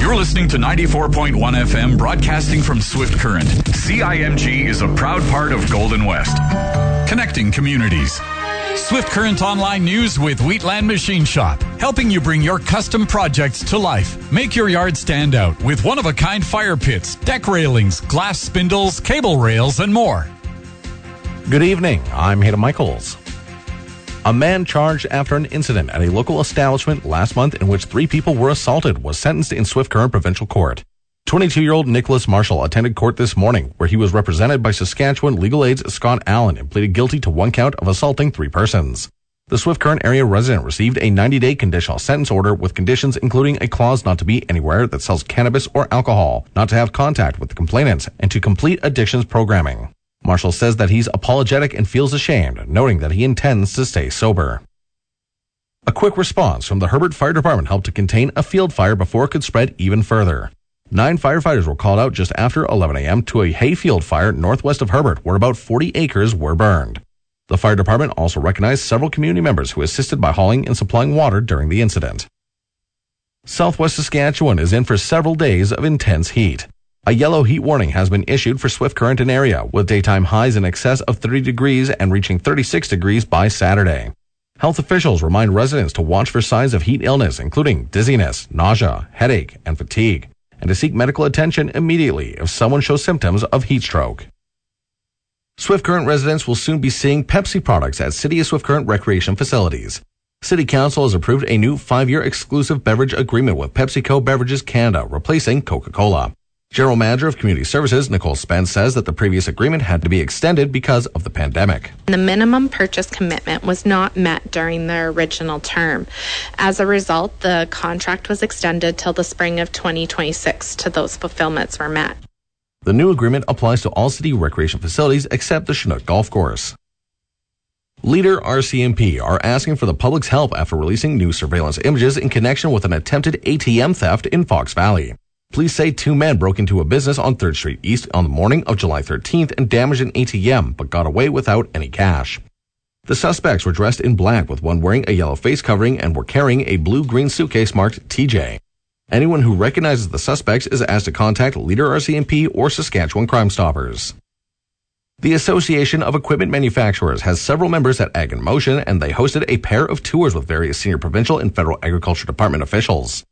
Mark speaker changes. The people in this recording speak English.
Speaker 1: You're listening to 94.1 FM, broadcasting from Swift Current. CIMG is a proud part of Golden West, connecting communities. Swift Current Online News with Wheatland Machine Shop, helping you bring your custom projects to life. Make your yard stand out with one-of-a-kind fire pits, deck railings, glass spindles, cable rails, and more.
Speaker 2: Good evening. I'm Hayden Michaels. A man charged after an incident at a local establishment last month in which 3 people were assaulted was sentenced in Swift Current Provincial Court. 22-year-old Nicholas Marshall attended court this morning, where he was represented by Saskatchewan Legal Aid's Scott Allen and pleaded guilty to 1 count of assaulting 3 persons. The Swift Current area resident received a 90-day conditional sentence order with conditions including a clause not to be anywhere that sells cannabis or alcohol, not to have contact with the complainants, and to complete addictions programming. Marshall says that he's apologetic and feels ashamed, noting that he intends to stay sober. A quick response from the Herbert Fire Department helped to contain a field fire before it could spread even further. 9 firefighters were called out just after 11 a.m. to a hayfield fire northwest of Herbert, where about 40 acres were burned. The fire department also recognized several community members who assisted by hauling and supplying water during the incident. Southwest Saskatchewan is in for several days of intense heat. A yellow heat warning has been issued for Swift Current and area, with daytime highs in excess of 30 degrees and reaching 36 degrees by Saturday. Health officials remind residents to watch for signs of heat illness, including dizziness, nausea, headache, and fatigue, and to seek medical attention immediately if someone shows symptoms of heat stroke. Swift Current residents will soon be seeing Pepsi products at City of Swift Current recreation facilities. City Council has approved a new 5-year exclusive beverage agreement with PepsiCo Beverages Canada, replacing Coca-Cola. General Manager of Community Services, Nicole Spence, says that the previous agreement had to be extended because of the pandemic.
Speaker 3: The minimum purchase commitment was not met during the original term. As a result, the contract was extended till the spring of 2026 till those fulfillments were met.
Speaker 2: The new agreement applies to all city recreation facilities except the Chinook Golf Course. Leader RCMP are asking for the public's help after releasing new surveillance images in connection with an attempted ATM theft in Fox Valley. Police say 2 men broke into a business on 3rd Street East on the morning of July 13th and damaged an ATM, but got away without any cash. The suspects were dressed in black, with one wearing a yellow face covering and were carrying a blue-green suitcase marked TJ. Anyone who recognizes the suspects is asked to contact Leader RCMP or Saskatchewan Crime Stoppers. The Association of Equipment Manufacturers has several members at Ag in Motion, and they hosted a pair of tours with various senior provincial and federal agriculture department officials.